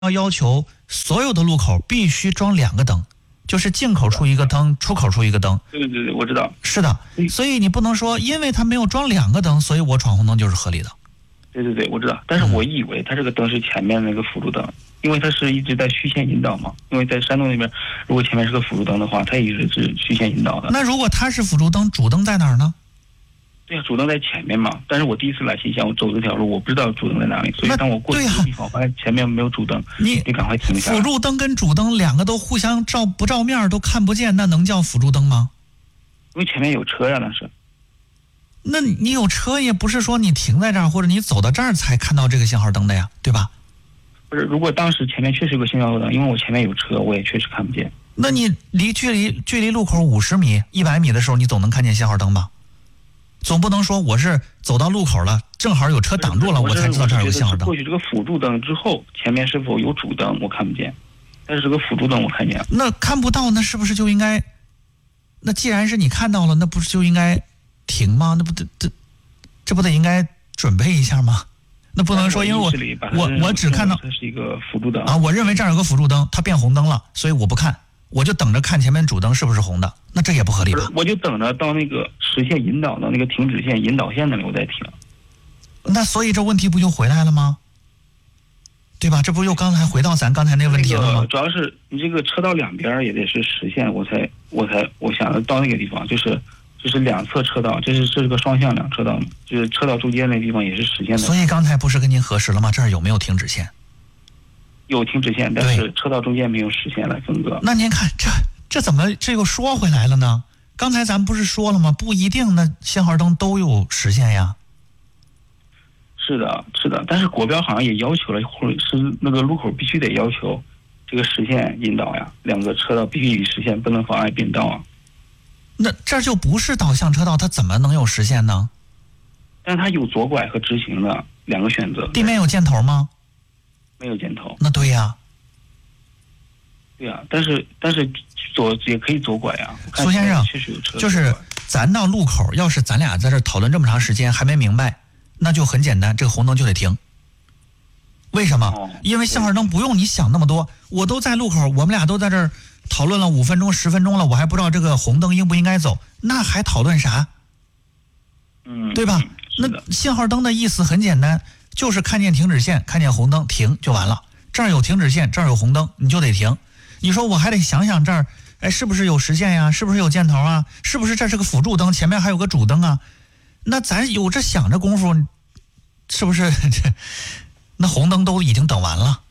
要求所有的路口必须装2个灯，就是进口处一个灯，出口处一个灯。 对，我知道。 是的，所以你不能说因为它没有装2个灯，所以我闯红灯就是合理的。 对，我知道。但是我以为它这个灯是前面那个辅助灯，因为它是一直在虚线引导嘛。因为在山东那边，如果前面是个辅助灯的话，它也是虚线引导的。 那如果它是辅助灯，主灯在哪儿呢？ 对啊，主灯在前面嘛。但是我第一次来新乡，我走这条路，我不知道主灯在哪里，所以当我过去的地方，发现前面没有主灯，你赶快停下来。 辅助灯跟主灯2个都互相不照面，都看不见，那能叫辅助灯吗？ 因为前面有车呀，那是。 那你有车也不是说你停在这儿或者你走到这儿才看到这个信号灯的呀，对吧？ 不是，如果当时前面确实有个信号灯，因为我前面有车，我也确实看不见。 那你距离路口50米、100米的时候，你总能看见信号灯吧？总不能说我是走到路口了，正好有车挡住了，我才知道这儿有信号灯。 过去这个辅助灯之后，前面是否有主灯我看不见，但是这个辅助灯我看见了。 那看不到，那是不是就应该？那既然是你看到了，那不是就应该停吗？那不这不得应该准备一下吗？那不能说因为我只看到它是一个辅助灯啊，我认为这儿有个辅助灯，它变红灯了，所以我不看，我就等着看前面主灯是不是红的，那这也不合理吧？ 我就等着到那个实线引导的那个停止线引导线那里我再停。 那所以这问题不就回来了吗？对吧？这不又刚才回到咱刚才那个问题了吗？ 主要是你这个车道两边也得是实线，我想到那个地方，就是2侧车道，这是个双向2车道，就是车道中间那地方也是实线的。 所以刚才不是跟您核实了吗？这儿有没有停止线？ 有停止线，但是车道中间没有实线来分割。 那您看这怎么这又说回来了呢？刚才咱不是说了吗？不一定那信号灯都有实线呀。 是的，但是国标好像也要求了，或者是那个路口必须得要求这个实线引导呀，2个车道必须与实线，不能妨碍并道啊。 那这就不是导向车道，它怎么能有实线呢？ 但它有左拐和直行的2个选择。 地面有箭头吗？ 没有箭头。 那对呀。 对呀，但是也可以左拐呀。 苏先生，就是咱到路口，要是咱俩在这讨论这么长时间还没明白，那就很简单，这个红灯就得停。为什么？因为信号灯不用你想那么多，我都在路口，我们俩都在这儿讨论了5分钟10分钟了，我还不知道这个红灯应不应该走，那还讨论啥？对吧？那信号灯的意思很简单，就是看见停止线，看见红灯停就完了。这儿有停止线，这儿有红灯，你就得停。你说我还得想想这儿，是不是有实线呀？是不是有箭头啊？是不是这是个辅助灯，前面还有个主灯啊？那咱有这想着功夫，是不是那红灯都已经等完了？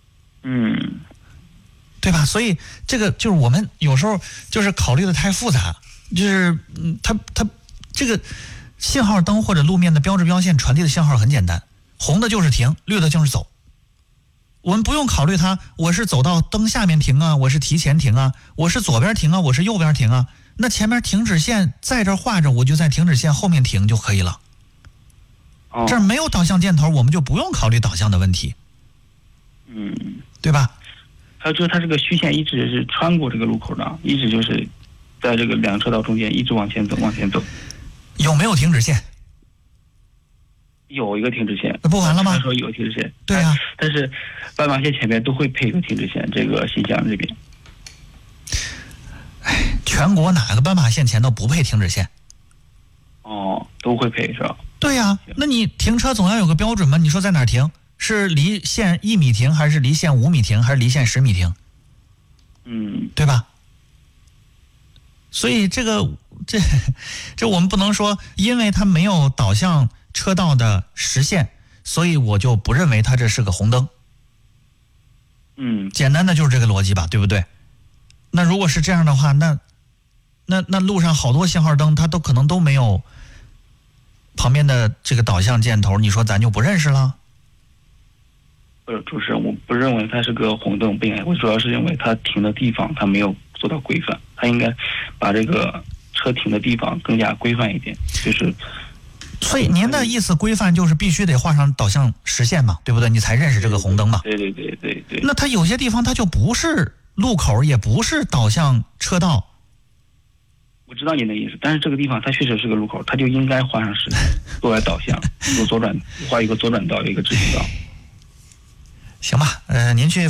对吧？所以这个就是我们有时候就是考虑的太复杂，就是它这个信号灯或者路面的标志标线传递的信号很简单，红的就是停，绿的就是走。我们不用考虑它，我是走到灯下面停啊，我是提前停啊，我是左边停啊，我是右边停啊。那前面停止线在这画着，我就在停止线后面停就可以了。这儿没有导向箭头，我们就不用考虑导向的问题。对吧？ 还有就是它这个虚线一直是穿过这个路口的，一直就是在这个2车道中间一直往前走。 有没有停止线？ 有一个停止线。 那不完了吗？ 他说有停止线。 对啊。 但是斑马线前面都会配一个停止线，这个新乡这边。 全国哪个斑马线前头不配停止线？ 都会配是吧？ 对呀，那你停车总要有个标准吗？你说在哪儿停？是离线1米停，还是离线5米停，还是离线10米停？对吧？所以这我们不能说，因为它没有导向车道的实线，所以我就不认为它这是个红灯。简单的就是这个逻辑吧，对不对？那如果是这样的话，那路上好多信号灯，它都可能都没有旁边的这个导向箭头，你说咱就不认识了？ 主持人，我不认为它是个红灯不应该，我主要是认为它停的地方它没有做到规范，它应该把这个车停的地方更加规范一点，就是。 所以您的意思规范就是必须得画上导向实线嘛，对不对？你才认识这个红灯嘛。 对。 那它有些地方它就不是路口，也不是导向车道。 我知道您的意思，但是这个地方它确实是个路口，它就应该画上实线，作为导向，画一个左转道，有一个直行道。 行吧，您去